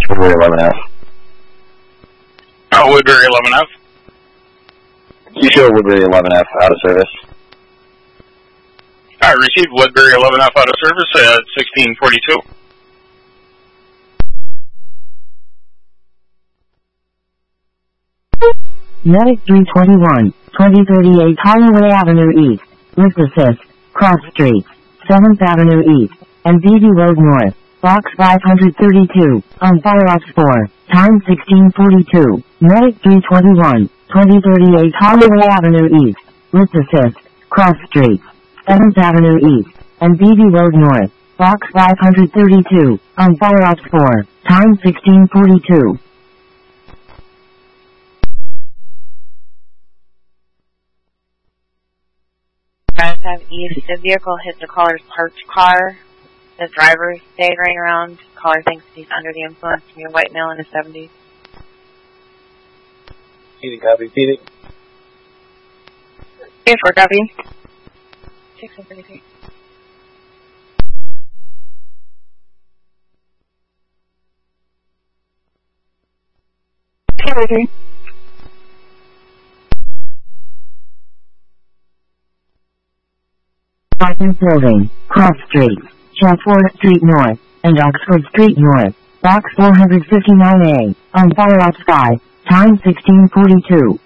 Woodbury 11F. Woodbury 11F. You show Woodbury 11F out of service. I received Woodbury 11F out of service at 1642. Medic 321, 2038 Holloway Avenue East, with assist, Cross Street, 7th Avenue East, and Beatty Road North, Box 532, on Fire Ops 4, time 1642. Medic 321, 2038 Holloway Avenue East, with assist, Cross Street, 7th Avenue East, and Beatty Road North, Box 532, on Fire Ops 4, time 1642. East, the vehicle hit the caller's parked car. The driver is staggering around. Caller thinks he's under the influence from a white male in his 70s. Feeding, copy, feeding. Okay, for copy. 633. Okay, Parsons Building, Cross Street, Chelmsford Street North, and Oxford Street North, Box 459A, on Fire Ops 5, time 1642.